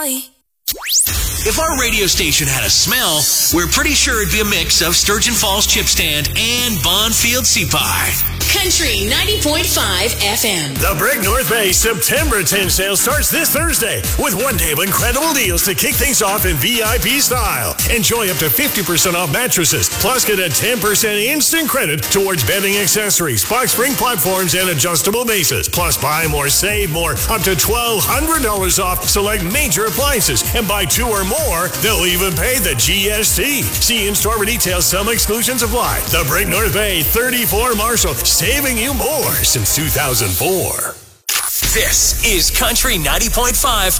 If our radio station had a smell, we're pretty sure it'd be a mix of Sturgeon Falls Chip Stand and Bonfield Sea Pie. Country 90.5 FM. The Brick North Bay September 10 sale starts this Thursday with one day of incredible deals to kick things off in VIP style. Enjoy up to 50% off mattresses, plus get a 10% instant credit towards bedding accessories, box spring platforms, and adjustable bases. Plus, buy more, save more, up to $1,200 off select major appliances. And buy two or more, they'll even pay the GST. See in-store details, some exclusions apply. The Brick North Bay 34 Marshall, saving you more since 2004. This is Country 90.5